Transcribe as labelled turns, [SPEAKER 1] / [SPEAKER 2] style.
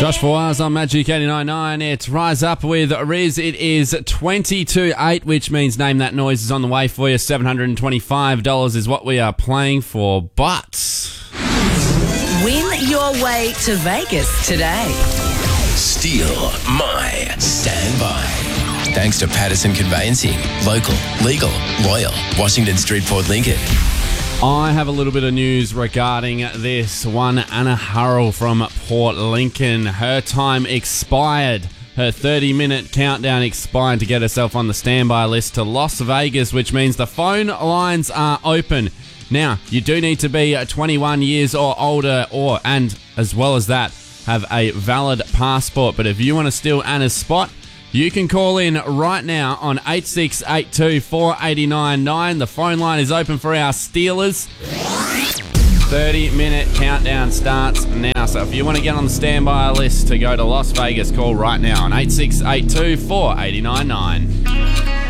[SPEAKER 1] Josh Fawaz on Magic 89.9. It's Rise Up with Riz. It is 22.8, which means Name That Noise is on the way for you. $725 is what we are playing for, but...
[SPEAKER 2] Win your way to Vegas today.
[SPEAKER 3] Steal my standby. Thanks to Patterson Conveyancing. Local, legal, loyal. Washington Street, Port Lincoln.
[SPEAKER 1] I have a little bit of news regarding this one. Anna Hurrell from Port Lincoln. Her time expired. Her 30-minute countdown expired to get herself on the standby list to Las Vegas, which means the phone lines are open. Now, you do need to be 21 years or older, and as well as that, have a valid passport. But if you want to steal Anna's spot, you can call in right now on 8682 4899. The phone line is open for our Steelers. 30-minute countdown starts now. So if you want to get on the standby list to go to Las Vegas, call right now on 8682 4899.